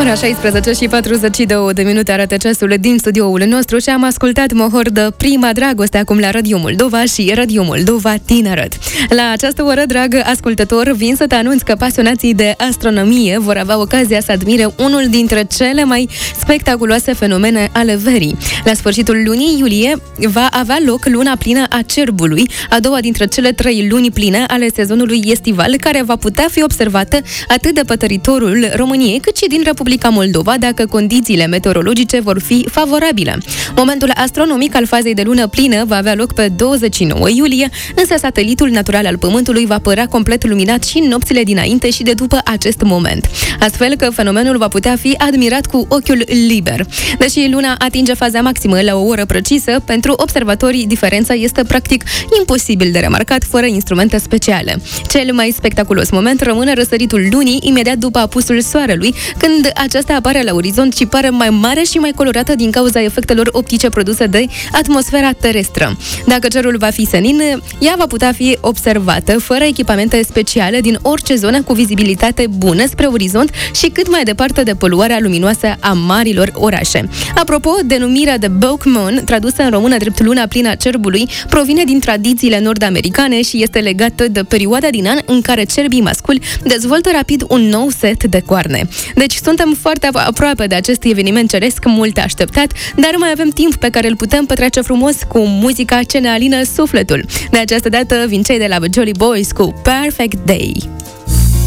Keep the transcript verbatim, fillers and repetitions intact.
Ora șaisprezece și patruzeci și două de minute arată ceasul din studioul nostru și am ascultat Mohor de Prima Dragoste acum la Radio Moldova și Radio Moldova Tineret. La această oră, drag ascultător, vin să te anunț că pasionații de astronomie vor avea ocazia să admire unul dintre cele mai spectaculoase fenomene ale verii. La sfârșitul lunii iulie va avea loc luna plină a Cerbului, a doua dintre cele trei luni pline ale sezonului estival, care va putea fi observată atât de pe teritoriul României, cât și din Republica Moldova, dacă condițiile meteorologice vor fi favorabile. Momentul astronomic al fazei de lună plină va avea loc pe douăzeci și nouă iulie, însă satelitul natural al Pământului va părea complet luminat și în nopțile dinainte și de după acest moment. Astfel că fenomenul va putea fi admirat cu ochiul liber. Deși luna atinge faza maximă la o oră precisă, pentru observatorii diferența este practic imposibil de remarcat fără instrumente speciale. Cel mai spectaculos moment rămâne răsăritul lunii imediat după apusul soarelui, când aceasta apare la orizont și pare mai mare și mai colorată din cauza efectelor optice produse de atmosfera terestră. Dacă cerul va fi senin, ea va putea fi observată fără echipamente speciale din orice zonă cu vizibilitate bună spre orizont și cât mai departe de poluarea luminoasă a marilor orașe. Apropo, denumirea de Bokmon, tradusă în română drept luna plină a cerbului, provine din tradițiile nord-americane și este legată de perioada din an în care cerbii masculi dezvoltă rapid un nou set de coarne. Deci suntem foarte aproape de acest eveniment ceresc mult așteptat, dar mai avem timp pe care îl putem petrece frumos cu muzica ce ne alină sufletul. De această dată vin cei de la Jolly Boys cu Perfect Day.